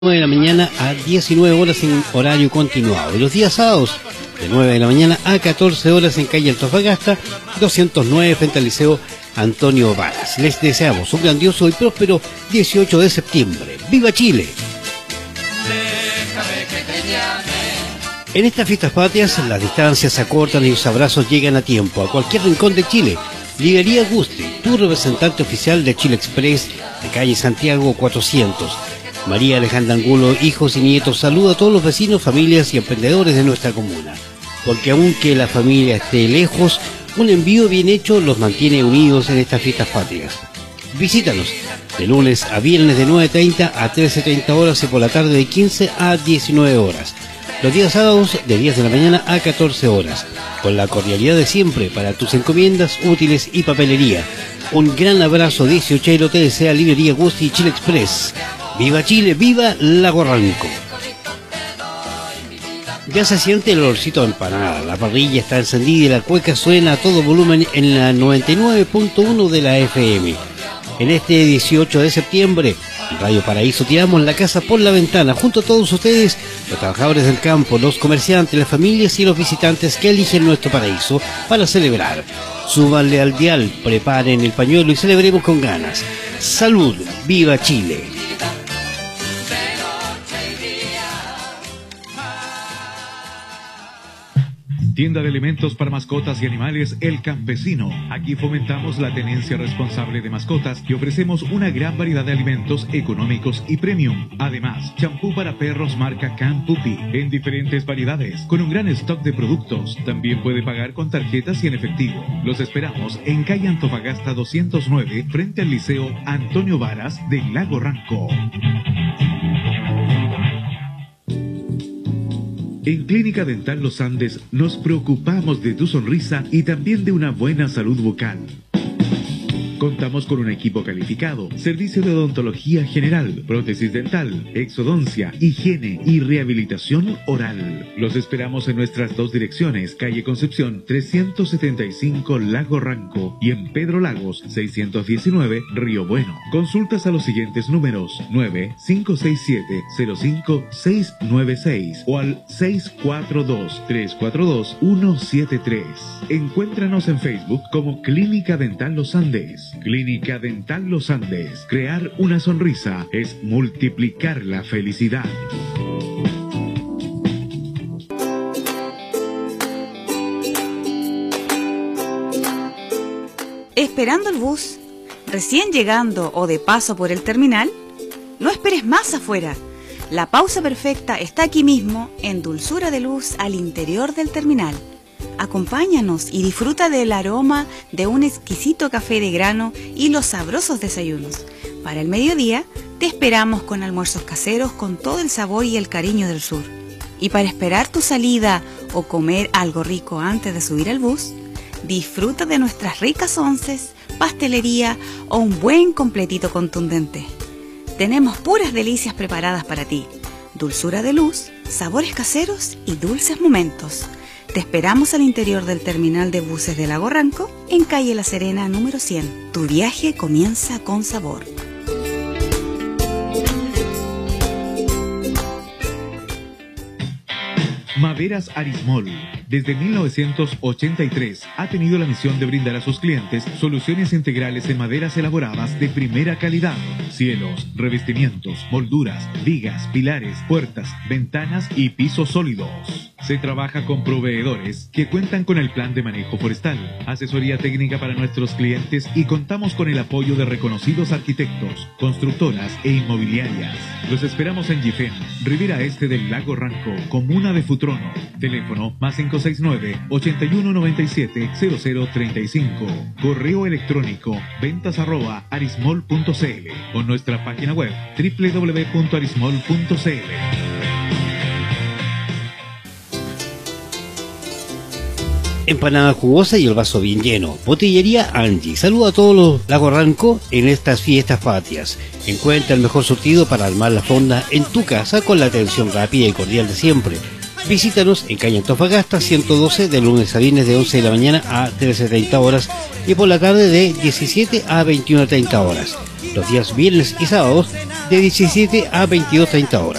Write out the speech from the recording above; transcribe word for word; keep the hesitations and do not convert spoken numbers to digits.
nueve de la mañana a diecinueve horas en horario continuado. Y los días sábados, de nueve de la mañana a catorce horas en calle Antofagasta, doscientos nueve frente al Liceo Antonio Varas. Les deseamos un grandioso y próspero dieciocho de septiembre. ¡Viva Chile! En estas fiestas patrias, las distancias se acortan y los abrazos llegan a tiempo, a cualquier rincón de Chile. Librería Gusti, tu representante oficial de Chile Express, de calle Santiago cuatrocientos. María Alejandra Angulo, hijos y nietos, saluda a todos los vecinos, familias y emprendedores de nuestra comuna. Porque aunque la familia esté lejos, un envío bien hecho los mantiene unidos en estas fiestas patrias. Visítanos de lunes a viernes de nueve treinta a trece treinta horas y por la tarde de quince a diecinueve horas. Los días sábados de diez de la mañana a catorce horas. Con la cordialidad de siempre para tus encomiendas, útiles y papelería. Un gran abrazo dieciochero te desea Librería Gusti y Chile Express. ¡Viva Chile! ¡Viva Lago Ranco! Ya se siente el olorcito de empanada, la parrilla está encendida y la cueca suena a todo volumen en la noventa y nueve punto uno de la F M. En este dieciocho de septiembre, en Radio Paraíso tiramos la casa por la ventana junto a todos ustedes, los trabajadores del campo, los comerciantes, las familias y los visitantes que eligen nuestro paraíso para celebrar. Súbanle al dial, preparen el pañuelo y celebremos con ganas. ¡Salud! ¡Viva Chile! Tienda de alimentos para mascotas y animales El Campesino. Aquí fomentamos la tenencia responsable de mascotas y ofrecemos una gran variedad de alimentos económicos y premium. Además, champú para perros marca Campupi en diferentes variedades, con un gran stock de productos. También puede pagar con tarjetas y en efectivo. Los esperamos en calle Antofagasta doscientos nueve, frente al Liceo Antonio Varas de Lago Ranco. En Clínica Dental Los Andes nos preocupamos de tu sonrisa y también de una buena salud bucal. Contamos con un equipo calificado, servicio de odontología general, prótesis dental, exodoncia, higiene y rehabilitación oral. Los esperamos en nuestras dos direcciones, calle Concepción trescientos setenta y cinco Lago Ranco y en Pedro Lagos seiscientos diecinueve Río Bueno. Consultas a los siguientes números: nueve cinco seis siete cero cinco seis nueve seis o al seis cuatro dos tres cuatro dos uno siete tres. Encuéntranos en Facebook como Clínica Dental Los Andes. Clínica Dental Los Andes. Crear una sonrisa es multiplicar la felicidad. ¿Esperando el bus? ¿Recién llegando o de paso por el terminal? No esperes más afuera. La pausa perfecta está aquí mismo, en Dulzura de Luz, al interior del terminal. Acompáñanos y disfruta del aroma de un exquisito café de grano y los sabrosos desayunos. Para el mediodía, te esperamos con almuerzos caseros con todo el sabor y el cariño del sur. Y para esperar tu salida o comer algo rico antes de subir al bus, disfruta de nuestras ricas onces, pastelería o un buen completito contundente. Tenemos puras delicias preparadas para ti. Dulzura de Luz, sabores caseros y dulces momentos. Te esperamos al interior del terminal de buses de Lago Ranco, en calle La Serena número cien. Tu viaje comienza con sabor. Maderas Arismol, desde mil novecientos ochenta y tres, ha tenido la misión de brindar a sus clientes soluciones integrales en maderas elaboradas de primera calidad. Cielos, revestimientos, molduras, vigas, pilares, puertas, ventanas y pisos sólidos. Se trabaja con proveedores que cuentan con el plan de manejo forestal, asesoría técnica para nuestros clientes y contamos con el apoyo de reconocidos arquitectos, constructoras e inmobiliarias. Los esperamos en Gifén, Ribera Este del Lago Ranco, comuna de Futrono. Teléfono más cinco seis nueve, ochenta y uno noventa y siete, cero cero treinta y cinco. Correo electrónico ventas arroba arismol punto cl o nuestra página web doble u doble u doble u punto arismol punto cl. Empanada jugosa y el vaso bien lleno. Botillería Angie. Saluda a todos los Lago Ranco en estas fiestas patrias. Encuentra el mejor surtido para armar la fonda en tu casa con la atención rápida y cordial de siempre. Visítanos en calle Antofagasta ciento doce de lunes a viernes de once de la mañana a trece treinta horas y por la tarde de diecisiete a veintiuno treinta horas. los días viernes y sábados de diecisiete a veintidós treinta horas.